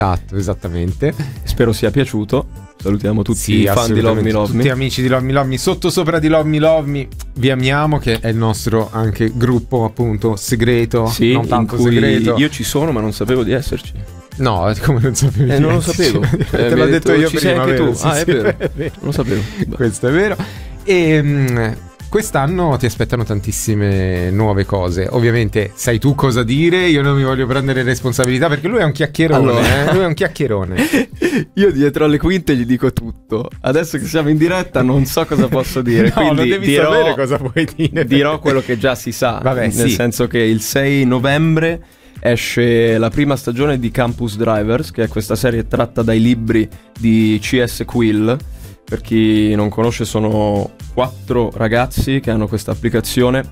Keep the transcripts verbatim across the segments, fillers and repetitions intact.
Esatto, esattamente. Spero sia piaciuto. Salutiamo tutti sì, i fan di Love Me Love Me. Tutti amici di Love Me Love Me, sotto sopra di Love Me Love Me. Vi amiamo, che è il nostro anche gruppo appunto segreto, sì, non tanto in cui segreto. Io ci sono ma non sapevo di esserci. No, come non sapevi? Eh, non lo sapevo. Eh, Te l'ho detto, detto io ci prima. Sei anche vero? tu. Sì, ah, sì, è, vero. è vero. Non lo sapevo. Questo è vero. E mh, quest'anno ti aspettano tantissime nuove cose. Ovviamente sai tu cosa dire, io non mi voglio prendere responsabilità perché lui è un chiacchierone, allora. eh? Lui è un chiacchierone. Io dietro alle quinte gli dico tutto. Adesso che siamo in diretta non so cosa posso dire. No, quindi non devi dirò, sapere cosa puoi dire. Dirò quello che già si sa. Vabbè, nel sì. senso che il sei novembre esce la prima stagione di Campus Drivers, che è questa serie tratta dai libri di C S Quill. Per chi non conosce, sono quattro ragazzi che hanno questa applicazione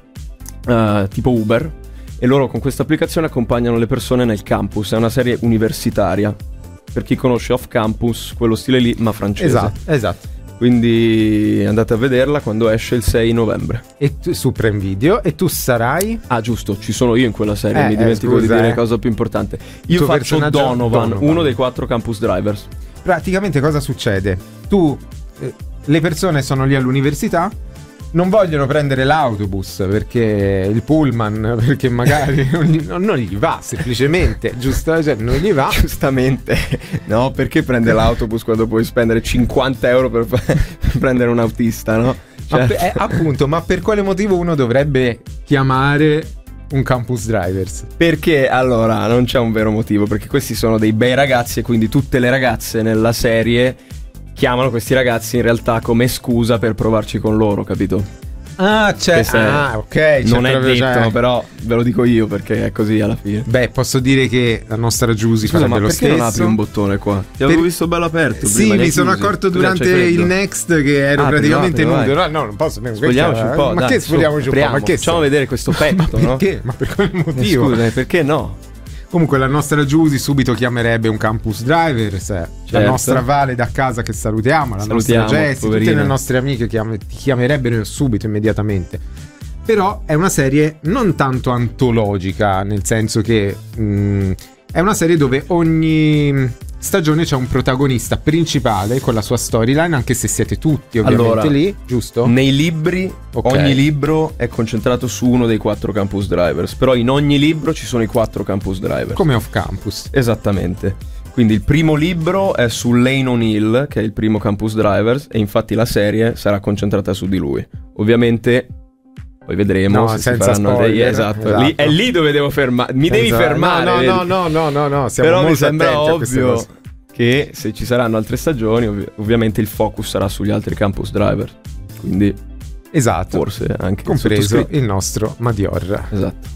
uh, tipo Uber, e loro con questa applicazione accompagnano le persone nel campus. È una serie universitaria, per chi conosce Off Campus, quello stile lì, ma francese. Esatto, esatto. Quindi andate a vederla quando esce il sei novembre. E tu, su Prime Video. E tu sarai? Ah, giusto, ci sono io in quella serie. eh, Mi dimentico eh, scusa, di dire eh. cosa più importante. Io faccio Donovan, Donovan, uno dei quattro Campus Drivers. Praticamente cosa succede? Tu, eh, le persone sono lì all'università, non vogliono prendere l'autobus perché il pullman, perché magari non, non gli va, semplicemente, giusto? Cioè, non gli va. Giustamente. No, perché prende l'autobus quando puoi spendere cinquanta euro per, per prendere un autista, no? Cioè... Ma per, eh, appunto, ma per quale motivo uno dovrebbe chiamare un Campus Drivers? Perché allora non c'è un vero motivo, perché questi sono dei bei ragazzi e quindi tutte le ragazze nella serie chiamano questi ragazzi in realtà come scusa per provarci con loro, capito? Ah, c'è. È, ah, ok. Non è detto, cioè... però ve lo dico io perché è così alla fine. Beh, posso dire che la nostra Giusy Scusa, farebbe ma lo perché stesso. non apri un bottone qua? Ti avevo per... visto bello aperto. Sì, prima, mi sono chiusi. accorto durante Cos'è, il Next che ero ah, praticamente no, nudo. No, no, non posso. Spogliamoci un po'. Ma dai, che spogliamoci un po'? Ma che facciamo vedere questo petto, ma no? Perché? Ma per quale motivo? Scusa, perché no? Comunque la nostra Giusy subito chiamerebbe un Campus Drivers, certo. La nostra Vale da casa che salutiamo, la salutiamo, nostra Jessie, tutte le nostre amiche chiam- ti chiamerebbero subito, immediatamente. Però è una serie non tanto antologica, nel senso che mh, è una serie dove ogni stagione c'è un protagonista principale con la sua storyline, anche se siete tutti ovviamente allora, lì, giusto? Nei libri, okay. Ogni libro è concentrato su uno dei quattro Campus Drivers, però in ogni libro ci sono i quattro Campus Drivers. Come Off Campus. Esattamente. Quindi il primo libro è su Lane O'Neill, che è il primo Campus Drivers, e infatti la serie sarà concentrata su di lui. Ovviamente... poi vedremo no, se senza si faranno spoiler, dei esatto, esatto. Lì, è lì dove devo fermare. Mi senza... devi fermare. No, no, no, no, no, no, siamo però molto mi sembra ovvio che se ci saranno altre stagioni, ov- ovviamente il focus sarà sugli altri Campus Driver. Quindi esatto. Forse anche compreso il nostro Madior. Esatto.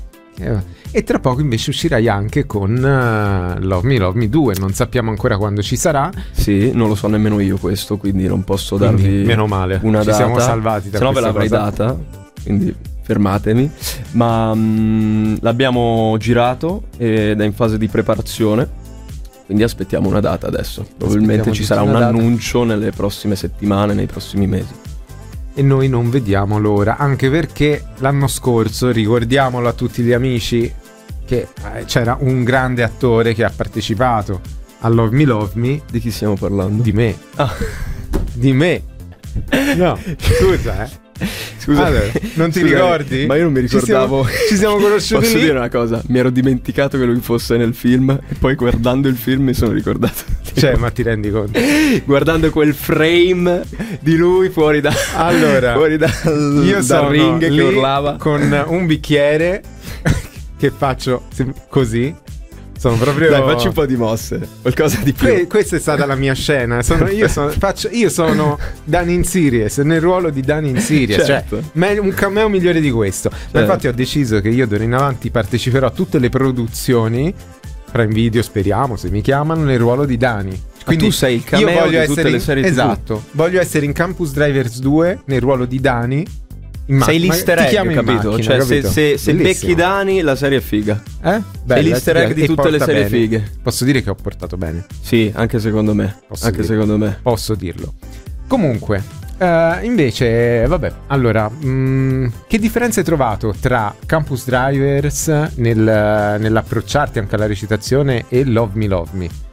E tra poco invece uscirai anche con uh, Love Me Love Me due. Non sappiamo ancora quando ci sarà. Sì, non lo so nemmeno io questo, quindi non posso darvi quindi, meno male, una ci data. siamo salvati da se no ve l'avrei cosa. data, quindi fermatemi. Ma mh, l'abbiamo girato ed è in fase di preparazione, quindi aspettiamo una data adesso. Probabilmente ci sarà un annuncio nelle prossime settimane, nei prossimi mesi. E noi non vediamo l'ora, anche perché l'anno scorso, ricordiamolo a tutti gli amici, che eh, c'era un grande attore che ha partecipato a Love Me Love Me. Di chi stiamo parlando? Di me. Ah. Di me. No, scusa eh Scusa, allora, non ti scusa, ricordi? Ma io non mi ricordavo. Ci siamo, ci siamo conosciuti. Posso lì? dire una cosa? Mi ero dimenticato che lui fosse nel film e poi guardando il film mi sono ricordato. Cioè, ma ti rendi conto? Guardando quel frame di lui fuori da allora, fuori dal, io dal sono ring lì che urlava con un bicchiere che faccio così. Sono proprio. Dai, facci un po' di mosse, qualcosa di più. Que- questa è stata la mia scena. Sono, io, sono, faccio, io sono Danny in Series, nel ruolo di Danny in Series. Certo. Cioè, me- un cameo migliore di questo. Certo. Ma infatti ho deciso che io d'ora in avanti parteciperò a tutte le produzioni. Prime Video, speriamo, se mi chiamano, nel ruolo di Danny. Quindi tu sei il cameo io voglio di tutte essere le in, serie esatto, tivù. Voglio essere in Campus Drivers due nel ruolo di Danny. Ma, sei l'easter egg, capito? Macchina, cioè capito? se, se, se becchi Dani la serie è figa. Eh? Bella, sei l'easter egg di tutte le serie bene. fighe. Posso dire che ho portato bene. Sì, anche secondo me. Posso anche dire. secondo me. Posso dirlo. Comunque, uh, invece, vabbè, allora, mh, che differenza hai trovato tra Campus Drivers nel, nell'approcciarti anche alla recitazione e Love Me Love Me?